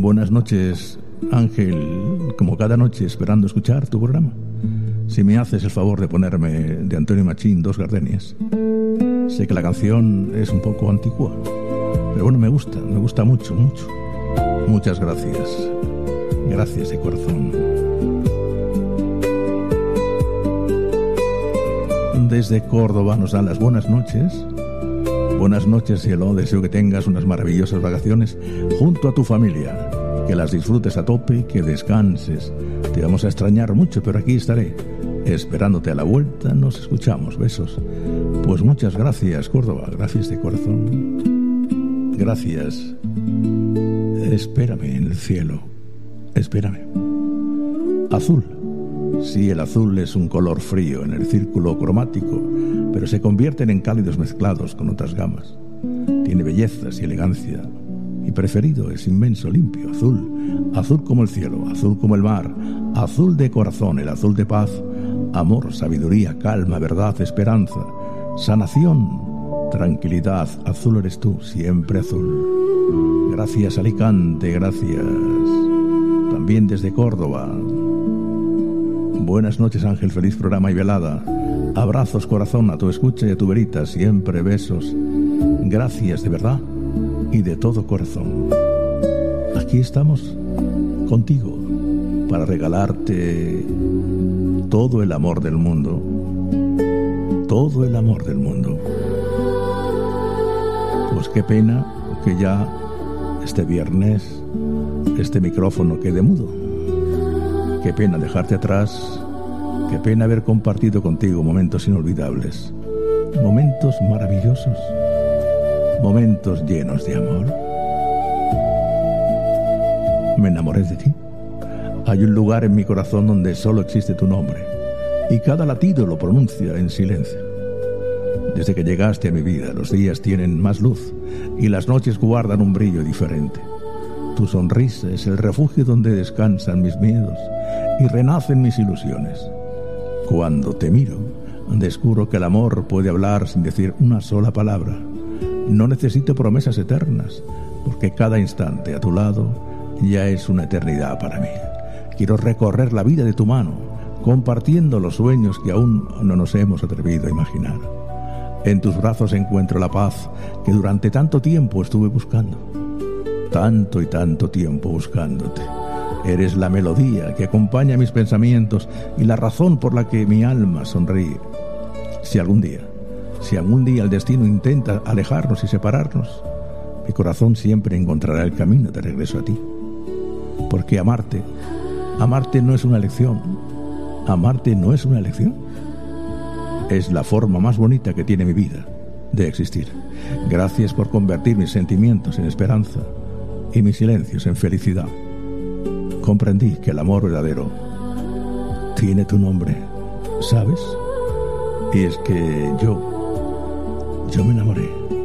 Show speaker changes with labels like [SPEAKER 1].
[SPEAKER 1] Buenas noches, Ángel, como cada noche esperando escuchar tu programa. Si me haces el favor de ponerme de Antonio Machín, Dos Gardenias. Sé que la canción es un poco antigua, pero bueno, me gusta mucho, mucho. Muchas gracias. Gracias de corazón. Desde Córdoba nos dan las buenas noches. Buenas noches, cielo. Deseo que tengas unas maravillosas vacaciones junto a tu familia. Que las disfrutes a tope y que descanses. Te vamos a extrañar mucho, pero aquí estaré. Esperándote a la vuelta, nos escuchamos. Besos. Pues muchas gracias, Córdoba. Gracias de corazón. Gracias. Espérame en el cielo. Espérame. Azul. Sí, el azul es un color frío en el círculo cromático, pero se convierten en cálidos mezclados con otras gamas. Tiene bellezas y elegancia. Mi preferido es inmenso, limpio, azul. Azul como el cielo, azul como el mar. Azul de corazón, el azul de paz. Amor, sabiduría, calma, verdad, esperanza. Sanación, tranquilidad. Azul eres tú, siempre azul. Gracias, Alicante, gracias. También desde Córdoba. Buenas noches, Ángel, feliz programa y velada. Abrazos, corazón, a tu escucha y a tu verita, siempre besos. Gracias de verdad y de todo corazón. Aquí estamos contigo para regalarte todo el amor del mundo. Todo el amor del mundo. Pues qué pena que ya este viernes este micrófono quede mudo. Qué pena dejarte atrás. Qué pena haber compartido contigo momentos inolvidables. Momentos maravillosos. Momentos llenos de amor. Me enamoré de ti. Hay un lugar en mi corazón donde solo existe tu nombre. Y cada latido lo pronuncia en silencio. Desde que llegaste a mi vida, los días tienen más luz y las noches guardan un brillo diferente. Tu sonrisa es el refugio donde descansan mis miedos y renacen mis ilusiones. Cuando te miro, descubro que el amor puede hablar sin decir una sola palabra. No necesito promesas eternas, porque cada instante a tu lado ya es una eternidad para mí. Quiero recorrer la vida de tu mano, compartiendo los sueños que aún no nos hemos atrevido a imaginar. En tus brazos encuentro la paz que durante tanto tiempo estuve buscando. Tanto y tanto tiempo buscándote. Eres la melodía que acompaña mis pensamientos y la razón por la que mi alma sonríe. Si algún día el destino intenta alejarnos y separarnos, mi corazón siempre encontrará el camino de regreso a ti. Porque amarte no es una elección. Amarte no es una elección. Es la forma más bonita que tiene mi vida de existir. Gracias por convertir mis sentimientos en esperanza y mis silencios en felicidad. Comprendí que el amor verdadero tiene tu nombre, ¿sabes? Y es que yo me enamoré.